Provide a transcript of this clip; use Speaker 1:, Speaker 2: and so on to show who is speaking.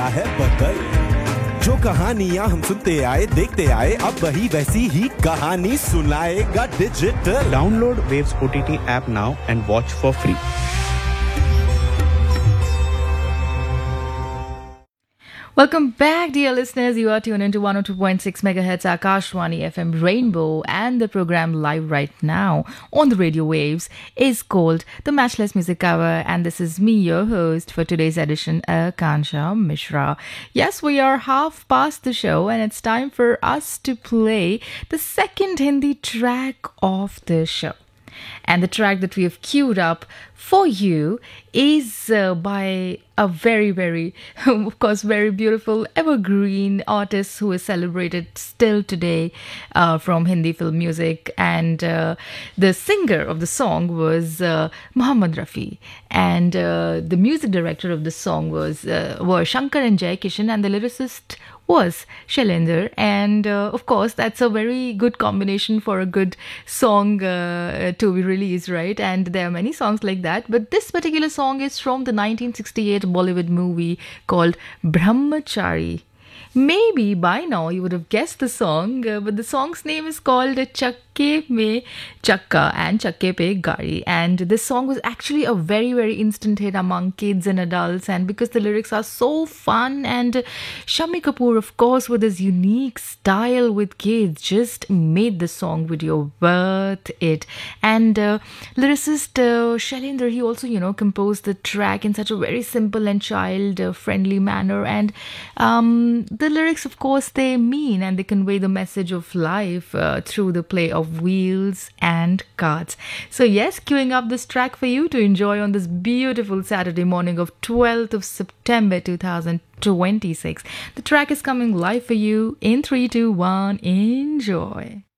Speaker 1: है बदल। जो कहानियां हम सुनते आए देखते आए, अब वही वैसी ही कहानी सुनाएगा digital.
Speaker 2: Download Waves OTT app now and watch for free.
Speaker 3: Welcome back, dear listeners. You are tuned into 102.6 megahertz Akashwani FM Rainbow, and the program live right now on the radio waves is called The Matchless Music Hour, and this is me, your host for today's edition, Akansha Mishra. Yes, we are half past the show, and it's time for us to play the second Hindi track of the show. And the track that we have queued up for you is by a very, very, of course, very beautiful evergreen artist who is celebrated still today from Hindi film music. And the singer of the song was Muhammad Rafi. And the music director of the song were Shankar and Jai Kishan, and the lyricist was Shailendra. And of course, that's a very good combination for a good song to be released, right? And there are many songs like that, but this particular song is from the 1968 Bollywood movie called Brahmachari. Maybe by now you would have guessed the song, but the song's name is called Chakke Mein Chakka and Chakke Pe Gari. And this song was actually a very, very instant hit among kids and adults. And because the lyrics are so fun, and Shammi Kapoor, of course, with his unique style with kids, just made the song video worth it. And lyricist Shailendra, he also, composed the track in such a very simple and child-friendly manner. And the lyrics, of course, they mean and they convey the message of life through the play of wheels and cards. So yes, queuing up this track for you to enjoy on this beautiful Saturday morning of 12th of September 2026. The track is coming live for you in 3, 2, 1. Enjoy.